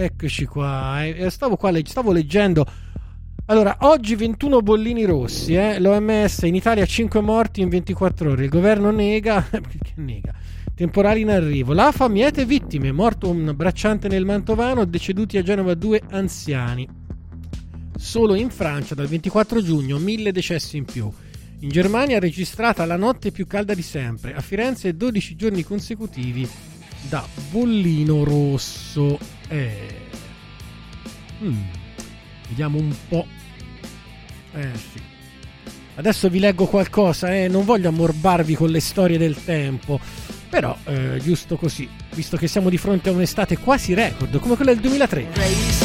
Eccoci qua. Stavo leggendo. Allora, oggi 21 bollini rossi, l'OMS in Italia 5 morti in 24 ore. Il governo nega. Perché nega? Temporali in arrivo. L'AFA miete vittime. Morto un bracciante nel Mantovano. Deceduti a Genova 2 anziani. Solo in Francia dal 24 giugno 1000 decessi in più. In Germania registrata la notte più calda di sempre. A Firenze 12 giorni consecutivi da bollino rosso. Vediamo un po'. Sì. Adesso vi leggo qualcosa, non voglio ammorbarvi con le storie del tempo, però giusto così, visto che siamo di fronte a un'estate quasi record come quella del 2003.